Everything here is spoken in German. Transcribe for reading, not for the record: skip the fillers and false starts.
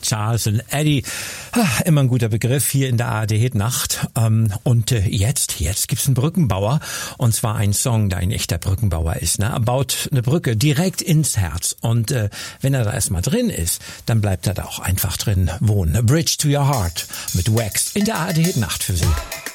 Charles und Eddie, immer ein guter Begriff hier in der ARD-Hit-Nacht. Und jetzt gibt's einen Brückenbauer, und zwar einen Song, der ein echter Brückenbauer ist. Ne? Er baut eine Brücke direkt ins Herz, und wenn er da erstmal drin ist, dann bleibt er da auch einfach drin wohnen. A Bridge to Your Heart mit Wax in der ARD-Hit-Nacht für Sie.